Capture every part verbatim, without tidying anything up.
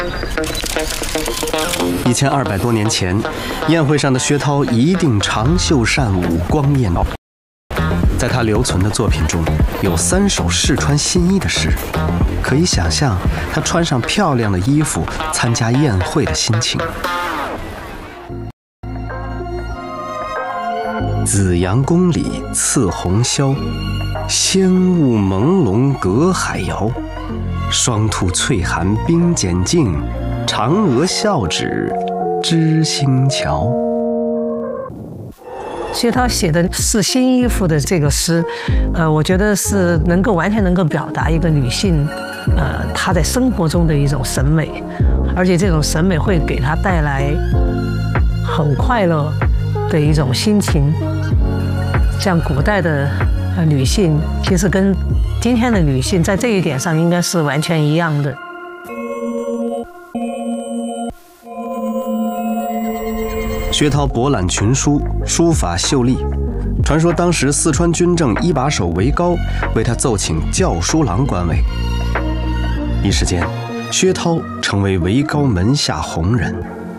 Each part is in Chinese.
一千二百多年前，宴会上的薛涛一定长袖善舞，光艳。在他留存的作品中，有三首试穿新衣的诗，可以想象他穿上漂亮的衣服参加宴会的心情。紫阳宫里刺红绡，仙雾朦胧隔海遥。双兔翠寒冰剪净，嫦娥笑指知心桥。 薛涛写的是新衣服的这个诗，呃，我觉得是能够完全能够表达一个女性，呃，她在生活中的一种审美，而且这种审美会给她带来很快乐的一种心情。像古代的呃女性，其实跟今天的女性在这一点上应该是完全一样的。 薛涛博览群书，书法秀丽。传说当时四川军政一把手韦高为他奏请校书郎官位，一时间，薛涛成为韦高门下红人。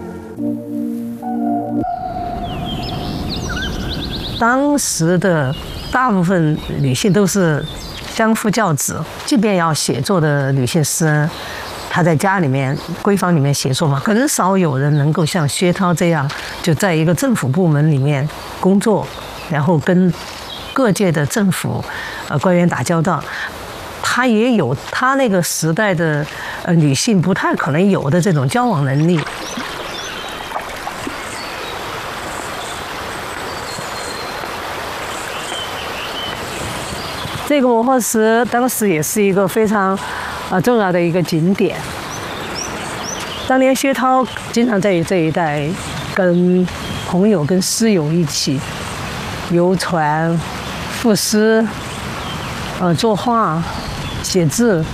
当时的大部分女性都是相夫教子，即便要写作的女性诗人，她在家里面闺房里面写作嘛，很少有人能够像薛涛这样，就在一个政府部门里面工作，然后跟各界的政府呃官员打交道。她也有她那个时代的呃女性不太可能有的这种交往能力。这个磨合石当时也是一个非常啊重要的一个景点。当年薛涛经常在这一带跟朋友、跟诗友一起游船、赋诗、呃作画、写字。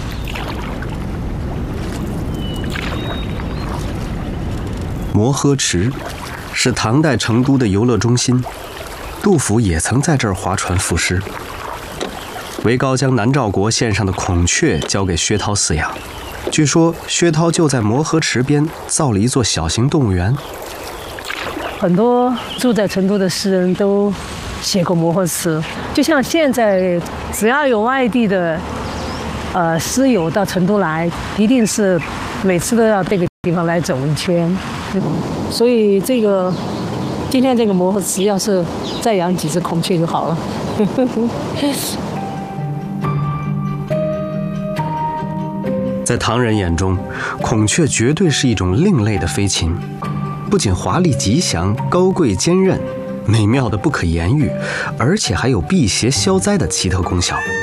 摩诃池是唐代成都的游乐中心，杜甫也曾在这儿划船赋诗。韦高将南诏国献上的孔雀交给薛涛饲养，据说薛涛就在摩诃池边造了一座小型动物园。 很多住在成都的诗人都写过摩诃池，就像现在只要有外地的呃诗友到成都来，一定是每次都要这个地方来走一圈。所以这个今天这个摩诃池要是再养几只孔雀就好了。 在唐人眼中，孔雀绝对是一种另类的飞禽，不仅华丽吉祥、高贵坚韧、美妙的不可言喻，而且还有辟邪消灾的奇特功效。